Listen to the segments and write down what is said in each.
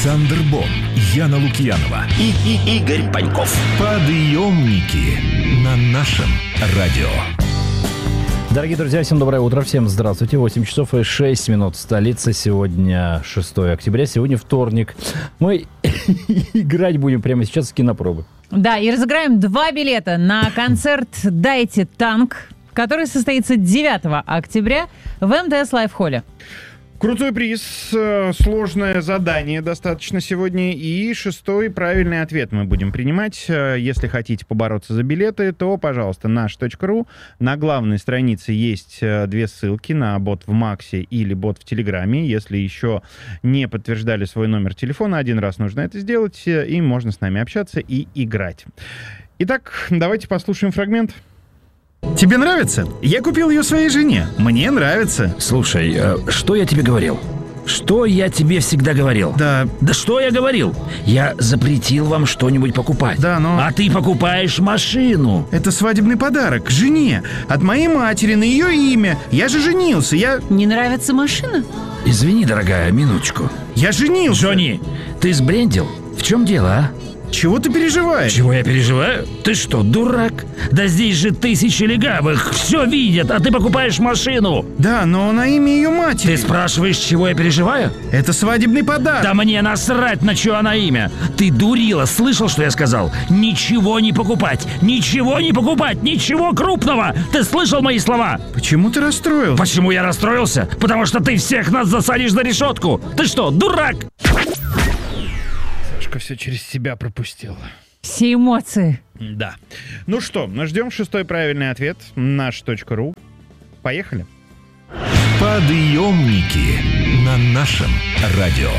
Александр Бон, Яна Лукьянова и Игорь Паньков. Подъемники на нашем радио. Дорогие друзья, всем доброе утро, всем здравствуйте. 8 часов и 6 минут в столице. Сегодня 6 октября, сегодня вторник. Мы играть будем прямо сейчас с кинопробы. Да, и разыграем 2 билета на концерт «Дайте танк», который состоится 9 октября в МТС Лайв-холле. Крутой приз, сложное задание достаточно сегодня, и 6-й правильный ответ мы будем принимать. Если хотите побороться за билеты, то, пожалуйста, наш.ру. На главной странице есть 2 ссылки на бот в Максе или бот в Телеграме. Если еще не подтверждали свой номер телефона, один раз нужно это сделать, и можно с нами общаться и играть. Итак, давайте послушаем фрагмент. Тебе нравится? Я купил ее своей жене. Мне нравится. Слушай, что я тебе говорил? Что я тебе всегда говорил? Да что я говорил? Я запретил вам что-нибудь покупать. Да, но... А ты покупаешь машину. Это свадебный подарок жене. От моей матери на ее имя. Я же женился, Не нравится машина? Извини, дорогая, минуточку. Я женился. Джонни, ты сбрендил? В чем дело, а? Чего ты переживаешь? Чего я переживаю? Ты что, дурак? Да здесь же тысячи легавых, все видят, а ты покупаешь машину. Да, но на имя ее матери. Ты спрашиваешь, чего я переживаю? Это свадебный подарок. Да мне насрать, на чье она имя. Ты дурила, слышал, что я сказал? Ничего не покупать, ничего не покупать, ничего крупного. Ты слышал мои слова? Почему ты расстроился? Почему я расстроился? Потому что ты всех нас засадишь за решетку. Ты что, дурак? Все через себя пропустил. Все эмоции. Да. Ну что, ждем 6-й правильный ответ. Наш.ру. Поехали. Подъемники на нашем радио.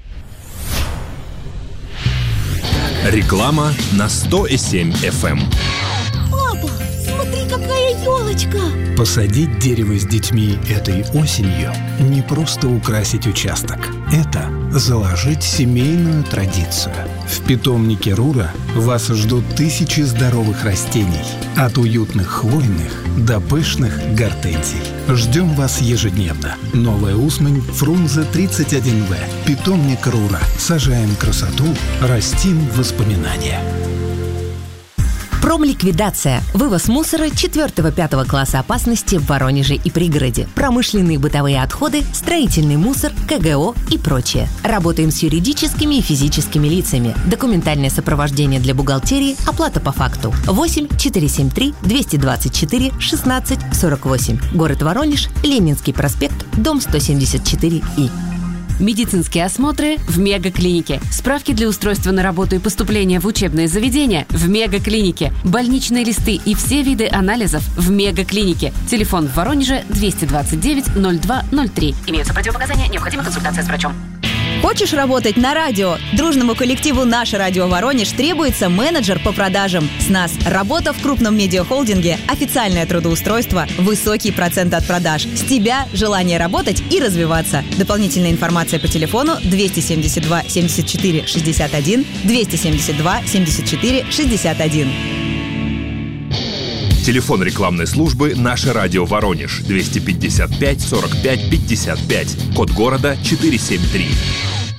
Реклама на 100,7 FM. Папа, смотри, какая елочка! Посадить дерево с детьми этой осенью – не просто украсить участок. Это заложить семейную традицию. В питомнике Рура вас ждут тысячи здоровых растений. От уютных хвойных до пышных гортензий. Ждем вас ежедневно. Новая Усмань, Фрунзе 31В. Питомник Рура. Сажаем красоту, растим воспоминания. Промликвидация. Вывоз мусора 4-5 класса опасности в Воронеже и пригороде. Промышленные бытовые отходы, строительный мусор, КГО и прочее. Работаем с юридическими и физическими лицами. Документальное сопровождение для бухгалтерии, оплата по факту. 8-473-224-16-48. Город Воронеж, Ленинский проспект, дом 174И. Медицинские осмотры в Мегаклинике. Справки для устройства на работу и поступления в учебное заведение в Мегаклинике. Больничные листы и все виды анализов в Мегаклинике. Телефон в Воронеже 229-0203. Имеются противопоказания, необходима консультация с врачом. Хочешь работать на радио? Дружному коллективу «Наше радио Воронеж» требуется менеджер по продажам. С нас работа в крупном медиахолдинге, официальное трудоустройство, высокий процент от продаж. С тебя желание работать и развиваться. Дополнительная информация по телефону 272 74 61, 272 74 61. Телефон рекламной службы «Наше радио Воронеж» 255 45 55. Код города 473.